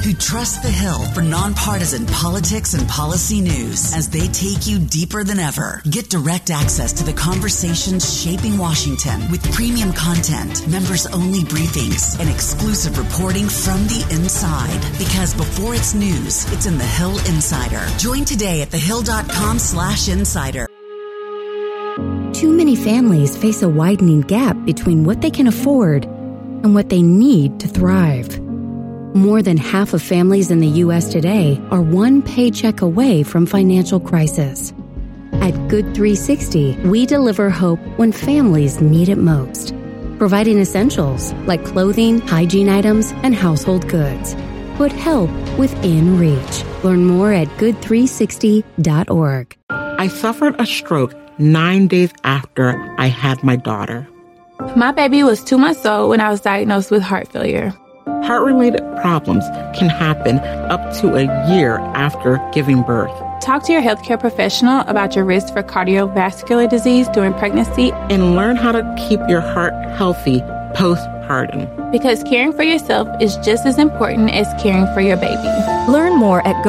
who trust The Hill for nonpartisan politics and policy news as they take you deeper than ever. Get direct access to the conversations shaping Washington with premium content, members-only briefings, and exclusive reporting from the inside. Because before it's news, it's in The Hill Insider. Join today at thehill.com/insider. Too many families face a widening gap between what they can afford and what they need to thrive. More than half of families in the U.S. today are one paycheck away from financial crisis. At Good 360, we deliver hope when families need it most, providing essentials like clothing, hygiene items, and household goods. Put help within reach. Learn more at good360.org. I suffered a stroke 9 days after I had my daughter. My baby was 2 months old when I was diagnosed with heart failure. Heart-related problems can happen up to a year after giving birth. Talk to your healthcare professional about your risk for cardiovascular disease during pregnancy. And learn how to keep your heart healthy postpartum. Because caring for yourself is just as important as caring for your baby. Learn more at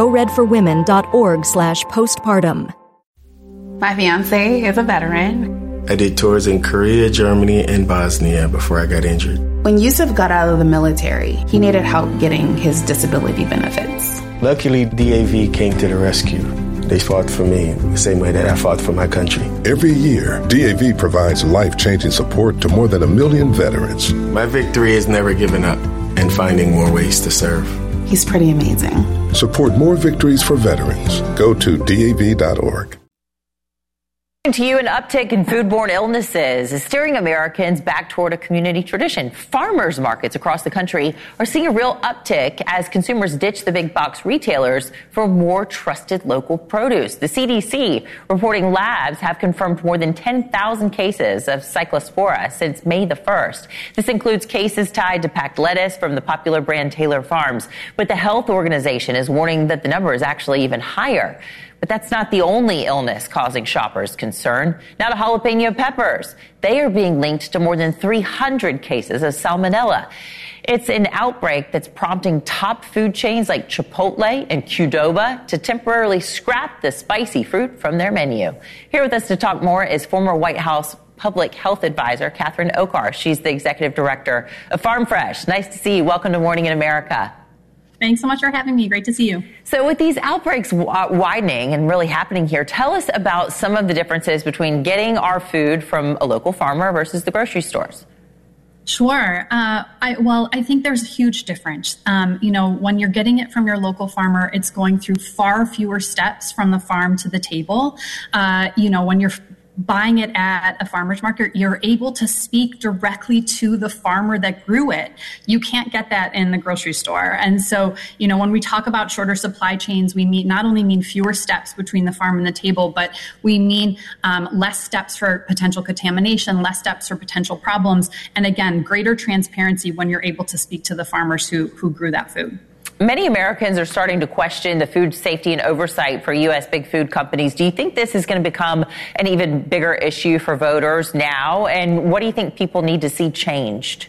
goredforwomen.org/postpartum. My fiance is a veteran. I did tours in Korea, Germany, and Bosnia before I got injured. When Yusuf got out of the military, he needed help getting his disability benefits. Luckily, DAV came to the rescue. They fought for me the same way that I fought for my country. Every year, DAV provides life-changing support to more than 1 million veterans. My victory is never giving up and finding more ways to serve. He's pretty amazing. Support more victories for veterans. Go to DAV.org. To you, an uptick in foodborne illnesses is steering Americans back toward a community tradition. Farmers markets across the country are seeing a real uptick as consumers ditch the big box retailers for more trusted local produce. The CDC reporting labs have confirmed more than 10,000 cases of Cyclospora since May the 1st. This includes cases tied to packed lettuce from the popular brand Taylor Farms. But the health organization is warning that the number is actually even higher. But that's not the only illness causing shoppers concern. Now to jalapeno peppers. They are being linked to more than 300 cases of salmonella. It's an outbreak that's prompting top food chains like Chipotle and Qdoba to temporarily scrap the spicy fruit from their menu. Here with us to talk more is former White House Public Health Advisor Catherine Okar. She's the Executive Director of Farm Fresh. Nice to see you. Welcome to Morning in America. Thanks so much for having me. Great to see you. So with these outbreaks widening and really happening here, tell us about some of the differences between getting our food from a local farmer versus the grocery stores. Sure. I think there's a huge difference. When you're getting it from your local farmer, it's going through far fewer steps from the farm to the table. When you're buying it at a farmer's market, you're able to speak directly to the farmer that grew it. You can't get that in the grocery store. And so, when we talk about shorter supply chains, we not only mean fewer steps between the farm and the table, but we mean less steps for potential contamination, less steps for potential problems, and again, greater transparency when you're able to speak to the farmers who grew that food. Many Americans are starting to question the food safety and oversight for U.S. big food companies. Do you think this is going to become an even bigger issue for voters now? And what do you think people need to see changed?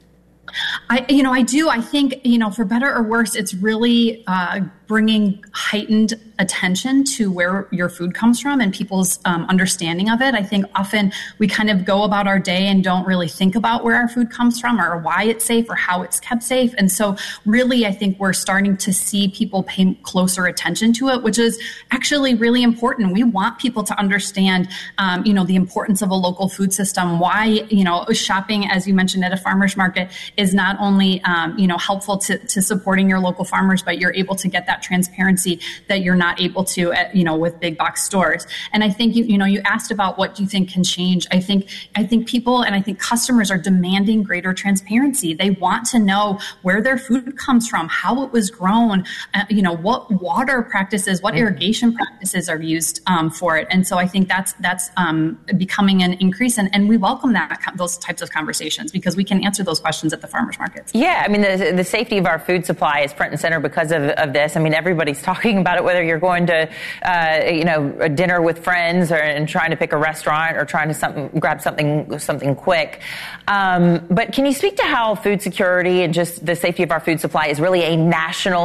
I do. I think, for better or worse, it's really bringing heightened attention to where your food comes from and people's understanding of it. I think often we kind of go about our day and don't really think about where our food comes from or why it's safe or how it's kept safe. And so really, I think we're starting to see people pay closer attention to it, which is actually really important. We want people to understand, the importance of a local food system, why, shopping, as you mentioned, at a farmer's market is not only, helpful to supporting your local farmers, but you're able to get that transparency that you're not able to with big box stores. And I think you asked about what do you think can change. I think people and I think customers are demanding greater transparency. They want to know where their food comes from, how it was grown, what water practices, what irrigation practices are used for it. And so I think that's becoming an increase, and we welcome those types of conversations because we can answer those questions at the farmers markets. Yeah, I mean the safety of our food supply is front and center because of this. I mean, everybody's talking about it, whether you're going to, a dinner with friends and trying to pick a restaurant or trying to grab something quick. But can you speak to how food security and just the safety of our food supply is really a national